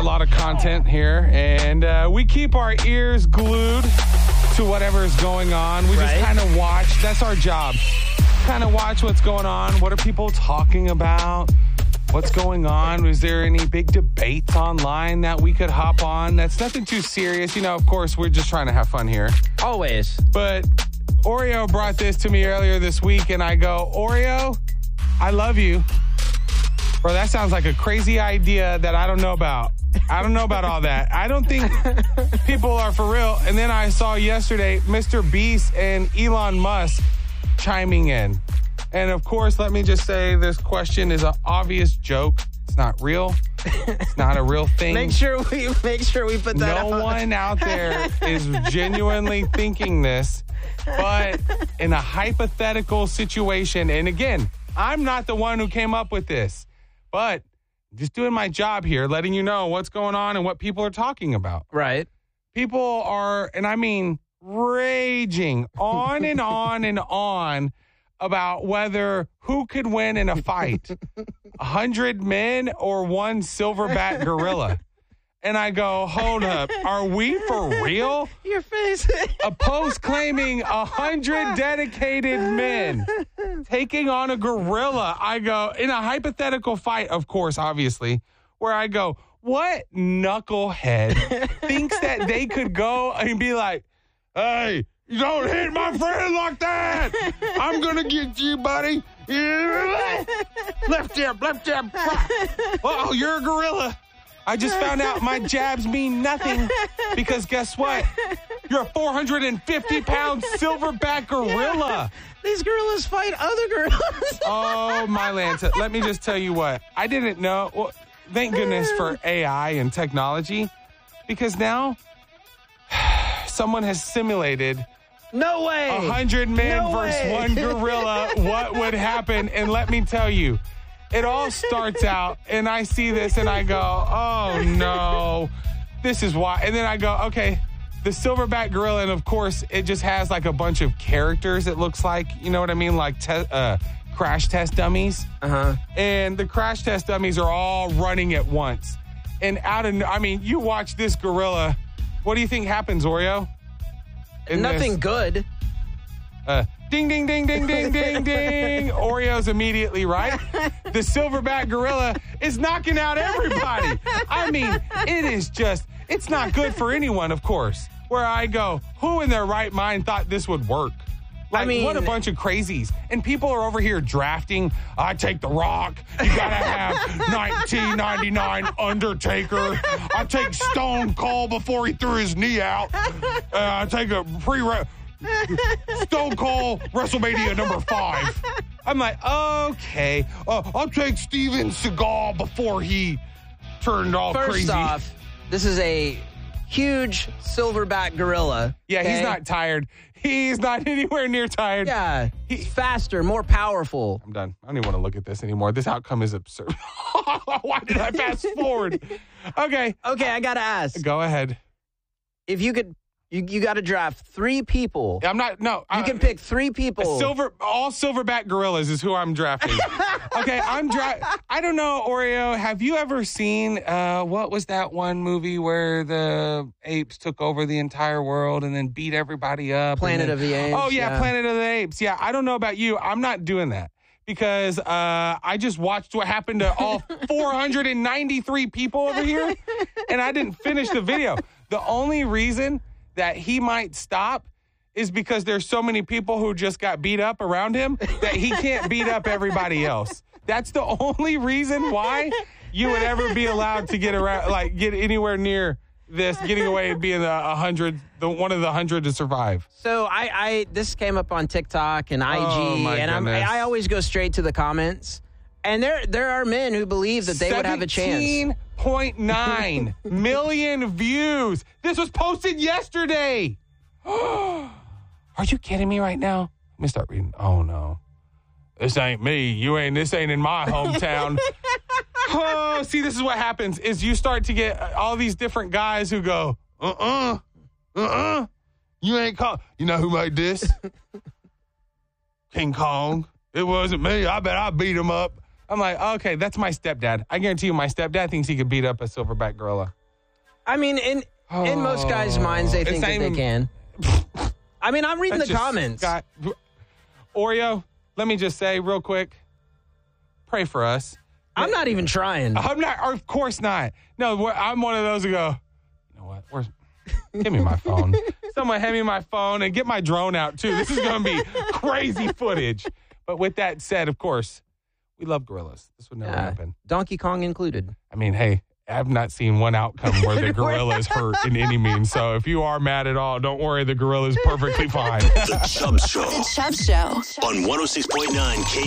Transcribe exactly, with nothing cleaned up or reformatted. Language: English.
lot of content here, and uh, we keep our ears glued to whatever is going on. We Right. just kind of watch. That's our job. Kind of watch what's going on. What are people talking about? What's going on? Was there any big debates online that we could hop on? That's nothing too serious. You know, of course, we're just trying to have fun here. Always. But Oreo brought this to me earlier this week, and I go, Oreo, I love you. Bro, that sounds like a crazy idea that I don't know about. I don't know about all that. I don't think people are for real. And then I saw yesterday Mister Beast and Elon Musk chiming in. And of course, let me just say this question is an obvious joke. It's not real. It's not a real thing. Make sure we make sure we put that No out. one out there is genuinely thinking this, but in a hypothetical situation, and again, I'm not the one who came up with this, but just doing my job here, letting you know what's going on and what people are talking about. Right. People are, and I mean raging on and on and on about whether who could win in a fight, a hundred men or one silverback gorilla. And I go, hold up, are we for real? Your face. A post claiming a hundred dedicated men taking on a gorilla. I go, in a hypothetical fight, of course, obviously, where I go, what knucklehead thinks that they could go and be like, hey, you don't hit my friend like that. I'm going to get you, buddy. Left jab, left jab. Oh, you're a gorilla. I just found out my jabs mean nothing because guess what? You're a four hundred fifty pound silverback gorilla. These gorillas fight other gorillas. Oh, my Lanta. Let me just tell you what. I didn't know. Well, thank goodness for A I and technology because now someone has simulated No way. a hundred men No versus way. one gorilla. What would happen? And let me tell you, it all starts out, and I see this, and I go, oh, no, this is why. And then I go, okay, the silverback gorilla, and of course, it just has like a bunch of characters, it looks like, you know what I mean, like te- uh, crash test dummies. Uh-huh. And the crash test dummies are all running at once. And out of, I mean, you watch this gorilla, what do you think happens, Oreo? In Nothing this? good. Uh, ding, ding, ding, ding, ding, ding, ding. Oreo's immediately right. The silverback gorilla is knocking out everybody. I mean, it is just, it's not good for anyone, of course. Where I go, who in their right mind thought this would work? Like, I mean, what a bunch of crazies. And people are over here drafting, I take The Rock. You got to have nineteen ninety-nine Undertaker. I take Stone Cold before he threw his knee out. Uh, I take a pre Stone Cold WrestleMania number five. I'm like, okay. Uh, I'll take Steven Seagal before he turned all First crazy. off, this is a huge silverback gorilla. Yeah, okay? he's not tired. He's not anywhere near tired. Yeah, he's faster, more powerful. I'm done. I don't even want to look at this anymore. This outcome is absurd. Why did I fast forward? Okay. Okay, I gotta ask. Go ahead. If you could, you, you got to draft three people. I'm not, no. You I, can pick three people. Silver, all silverback gorillas is who I'm drafting. Okay, I'm dra- I don't know, Oreo. Have you ever seen, uh, what was that one movie where the apes took over the entire world and then beat everybody up? Planet then, of the Apes. Oh, yeah, yeah, Planet of the Apes. Yeah, I don't know about you. I'm not doing that because uh, I just watched what happened to all four hundred ninety-three people over here, and I didn't finish the video. The only reason that he might stop is because there's so many people who just got beat up around him that he can't beat up everybody else. That's the only reason why you would ever be allowed to get around, like get anywhere near this, getting away and being a hundred, the one of the hundred to survive. So I, I, this came up on TikTok and I G, Oh, my and I'm, goodness. I always go straight to the comments. And there, there are men who believe that they would have a chance. seventeen point nine million views. This was posted yesterday. Are you kidding me right now? Let me start reading. Oh, no. This ain't me. You ain't, this ain't in my hometown. Oh, see, this is what happens is you start to get all these different guys who go, uh-uh, uh-uh. You ain't call. You know who made this? King Kong. It wasn't me. I bet I beat him up. I'm like, okay, that's my stepdad. I guarantee you my stepdad thinks he could beat up a silverback gorilla. I mean, in in most guys' minds, they It's think not that even- they can. I mean, I'm reading That's the just comments. got- Oreo, let me just say real quick, pray for us. I'm not even trying. I'm not, of course not. No, we're- I'm one of those who go, you know what? Where's, give me my phone. Someone hand me my phone and get my drone out, too. This is going to be crazy footage. But with that said, of course, we love gorillas. This would never Uh, happen. Donkey Kong included. I mean, hey, I've not seen one outcome where the gorilla is hurt in any means. So if you are mad at all, don't worry. The gorilla is perfectly fine. The Chubb Show The Chubb Show. on one oh six point nine K